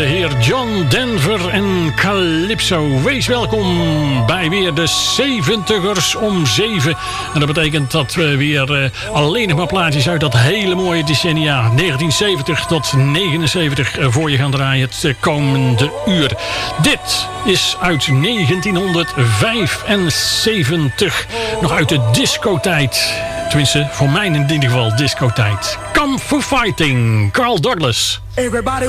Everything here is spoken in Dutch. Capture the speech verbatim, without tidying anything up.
heer John Denver en Calypso. Wees welkom bij weer de zeventigers om zeven. En dat betekent dat we weer uh, alleen nog maar plaatjes uit dat hele mooie decennia negentien zeventig tot negenenzeventig uh, voor je gaan draaien het uh, komende uur. Dit is uit negentienhonderdvijfenzeventig. Nog uit de discotijd. Tenminste, voor mij in ieder geval discotijd. Come for Fighting, Carl Douglas. Everybody